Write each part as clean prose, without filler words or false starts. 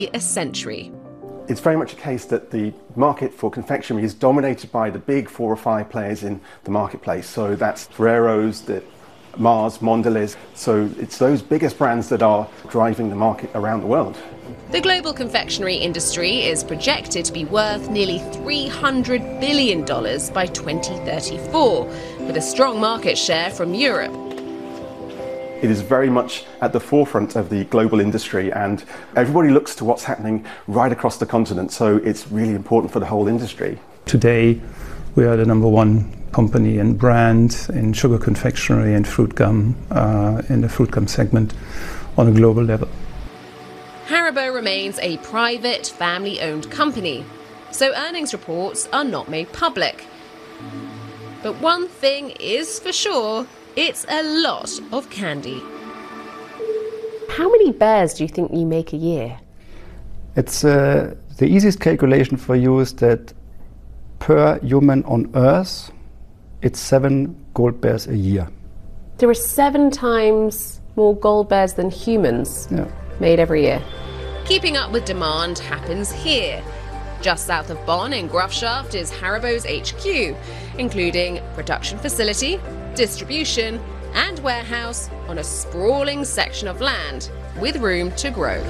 a century. It's very much a case that the market for confectionery is dominated by the big 4 or 5 players in the marketplace. So that's Ferrero's, the Mars, Mondelez. So it's those biggest brands that are driving the market around the world. The global confectionery industry is projected to be worth nearly $300 billion by 2034, with a strong market share from Europe. It is very much at the forefront of the global industry, and everybody looks to what's happening right across the continent, so it's really important for the whole industry. Today, we are the #1 company and brand in sugar confectionery and fruit gum, in the fruit gum segment on a global level. Haribo remains a private, family-owned company, so earnings reports are not made public. But one thing is for sure, it's a lot of candy. How many bears do you think you make a year? It's the easiest calculation for you is that per human on Earth, it's 7 gold bears a year. There are 7 times more gold bears than humans made every year. Keeping up with demand happens here. Just south of Bonn in Grafschaft is Haribo's HQ, including production facility, distribution and warehouse on a sprawling section of land with room to grow.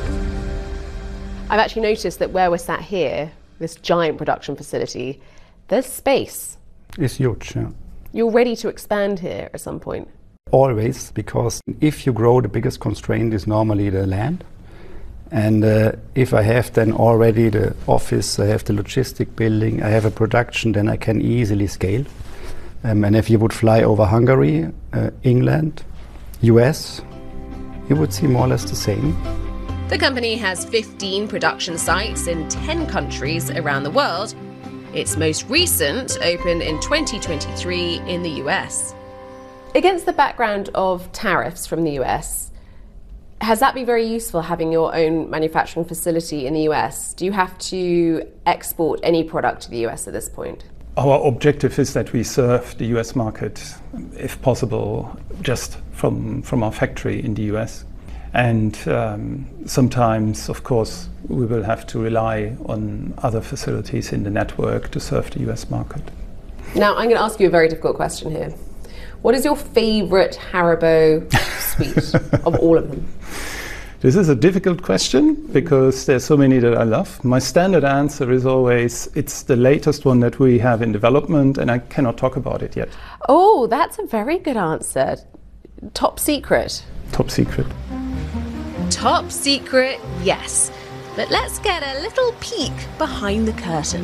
I've actually noticed that where we're sat here, this giant production facility, there's space. It's huge, yeah. You're ready to expand here at some point? Always, because if you grow, the biggest constraint is normally the land. And if I have then already the office, I have the logistic building, I have a production, then I can easily scale. And if you would fly over Hungary, England, US, you would see more or less the same. The company has 15 production sites in 10 countries around the world. Its most recent opened in 2023 in the US. Against the background of tariffs from the US, has that been very useful having your own manufacturing facility in the US? Do you have to export any product to the US at this point? Our objective is that we serve the US market, if possible, just from our factory in the US. And sometimes, of course, we will have to rely on other facilities in the network to serve the US market. Now, I'm going to ask you a very difficult question here. What is your favourite Haribo sweet of all of them? This is a difficult question because there's so many that I love. My standard answer is always, it's the latest one that we have in development and I cannot talk about it yet. Oh, that's a very good answer. Top secret. Top secret. Top secret, yes. But let's get a little peek behind the curtain.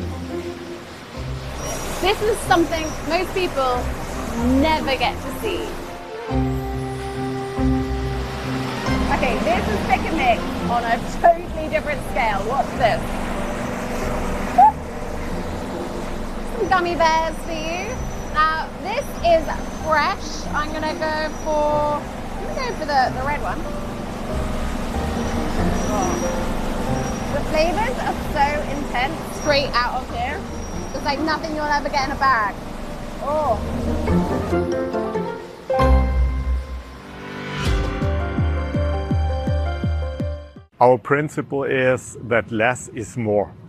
This is something most people never get to see. Okay, this is Pick and Mix on a totally different scale. What's this? Some gummy bears for you. Now, this is fresh. I'm gonna go for the red one. Oh. The flavors are so intense, straight out of here. It's like nothing you'll ever get in a bag. Oh. Our principle is that less is more.